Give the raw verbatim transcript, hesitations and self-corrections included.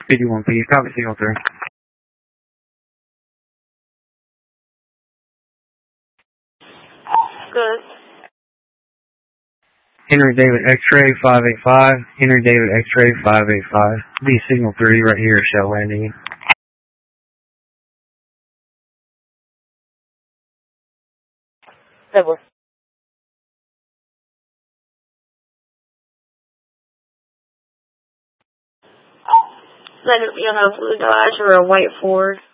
fifty-one P, copy signal three. Good. Henry David X-ray five eight five, Henry David X-ray five eight five. B signal three right here, shell landing. Double. Let it be on a blue Dodge or a white Ford.